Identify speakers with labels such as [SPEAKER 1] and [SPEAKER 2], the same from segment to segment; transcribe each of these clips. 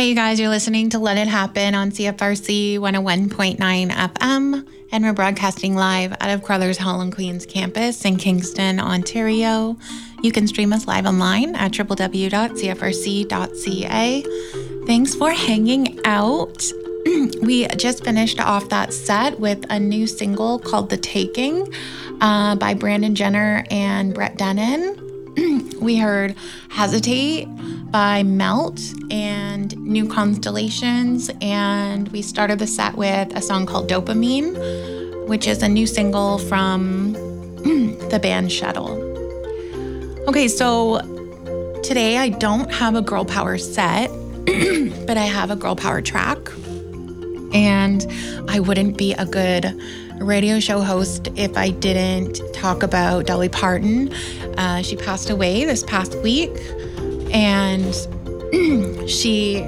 [SPEAKER 1] Hey, you guys, you're listening to Let It Happen on CFRC 101.9 FM, and we're broadcasting live out of Crothers Hall and Queens campus in Kingston, Ontario. You can stream us live online at www.cfrc.ca. Thanks for hanging out. We just finished off that set with a new single called The Taking by Brandon Jenner and Brett Dennen. We heard Hesitate by Melt and New Constellations, and we started the set with a song called Dopamine, which is a new single from the band Shuttle. Okay, so today I don't have a girl power set, but I have a girl power track, and I wouldn't be a good radio show host if I didn't talk about Dolly Parton. She passed away this past week, and she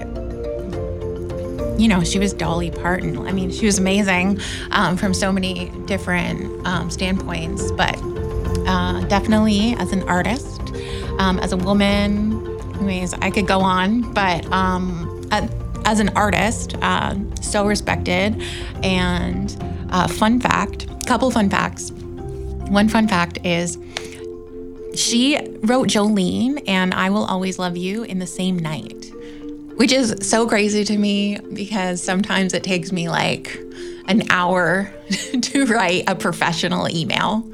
[SPEAKER 1] was Dolly Parton. I mean, she was amazing from so many different standpoints, but definitely as an artist, as a woman, anyways, I could go on, but as an artist, so respected. And couple fun facts. One fun fact is she wrote Jolene and I Will Always Love You in the same night, which is so crazy to me because sometimes it takes me like an hour to write a professional email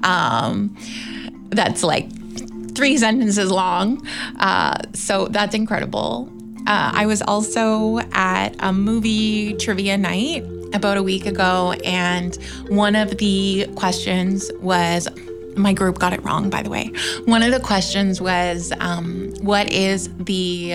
[SPEAKER 1] that's like 3 sentences long. So that's incredible. I was also at a movie trivia night about a week ago, and one of the questions was, my group got it wrong, by the way. One of the questions was, what is the,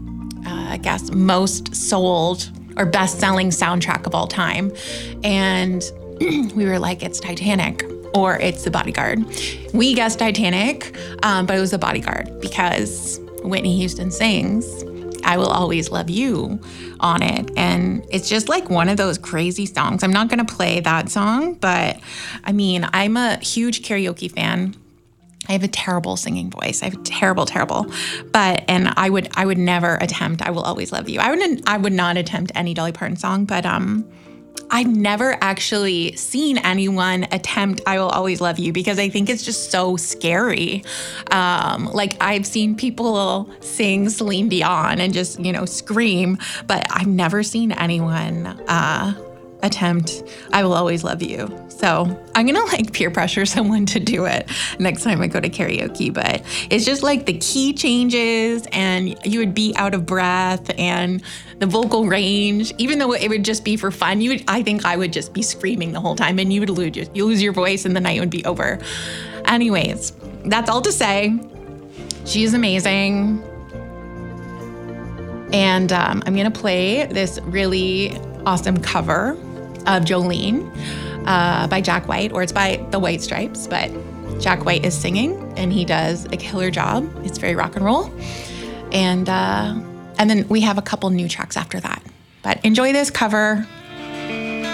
[SPEAKER 1] most sold or best-selling soundtrack of all time? And we were like, it's Titanic or it's The Bodyguard. We guessed Titanic, but it was The Bodyguard because Whitney Houston sings I Will Always Love You on it. And it's just like one of those crazy songs. I'm not going to play that song, but I mean, I'm a huge karaoke fan. I have a terrible singing voice. I have terrible. And I would never attempt I Will Always Love You. I would not attempt any Dolly Parton song, but I've never actually seen anyone attempt I Will Always Love You because I think it's just so scary. Like I've seen people sing Celine Dion and just, scream, but I've never seen anyone attempt I Will Always Love You. So I'm going to peer pressure someone to do it next time I go to karaoke, but it's just like the key changes and you would be out of breath and the vocal range, even though it would just be for fun, I think I would just be screaming the whole time and you would lose your voice and the night would be over. Anyways, that's all to say. She's amazing. And I'm going to play this really awesome cover of Jolene by Jack White, or it's by the White Stripes, but Jack White is singing and he does a killer job. It's very rock and roll. And then we have a couple new tracks after that. But enjoy this cover